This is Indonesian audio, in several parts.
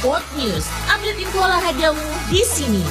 Sport News, update info olahragamu di sini.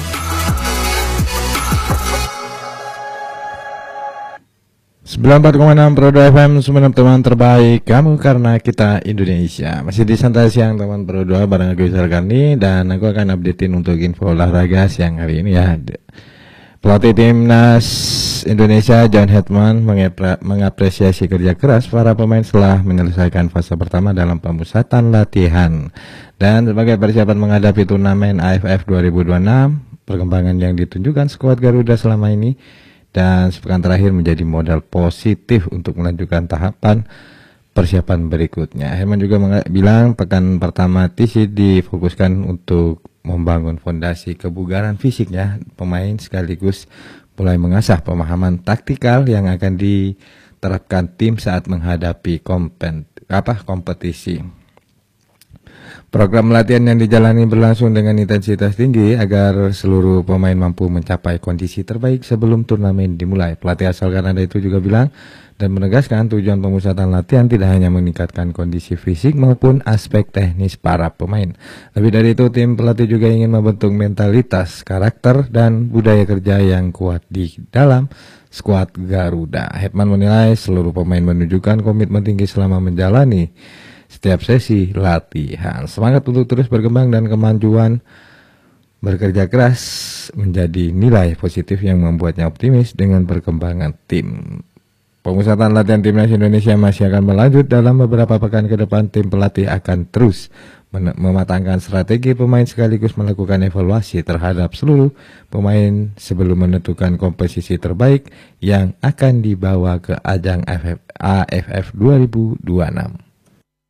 ...94,6 Pro 2 FM, Sumeneb teman terbaik kamu karena kita Indonesia. Masih di Santai Siang teman Pro 2 bareng aku Sarkani, dan aku akan updatein untuk info olahraga siang hari ini ya. Pelatih Timnas Indonesia John Hetman mengapresiasi kerja keras para pemain setelah menyelesaikan fase pertama dalam pemusatan latihan. Dan sebagai persiapan menghadapi turnamen AFF 2026, perkembangan yang ditunjukkan skuad Garuda selama ini dan sepekan terakhir menjadi modal positif untuk melanjutkan tahapan persiapan berikutnya. Hetman juga bilang pekan pertama TC difokuskan untuk membangun fondasi kebugaran fisiknya pemain sekaligus mulai mengasah pemahaman taktikal yang akan diterapkan tim saat menghadapi kompetisi. Program latihan yang dijalani berlangsung dengan intensitas tinggi agar seluruh pemain mampu mencapai kondisi terbaik sebelum turnamen dimulai. Pelatih asal Kanada itu juga bilang dan menegaskan tujuan pemusatan latihan tidak hanya meningkatkan kondisi fisik maupun aspek teknis para pemain. Lebih dari itu, tim pelatih juga ingin membentuk mentalitas, karakter, dan budaya kerja yang kuat di dalam skuad Garuda. Hetman menilai seluruh pemain menunjukkan komitmen tinggi selama menjalani setiap sesi latihan. Semangat untuk terus berkembang dan kemajuan bekerja keras menjadi nilai positif yang membuatnya optimis dengan perkembangan tim. Pemusatan latihan Timnas Indonesia masih akan berlanjut dalam beberapa pekan ke depan. Tim pelatih akan terus mematangkan strategi pemain sekaligus melakukan evaluasi terhadap seluruh pemain sebelum menentukan komposisi terbaik yang akan dibawa ke ajang AFF 2026.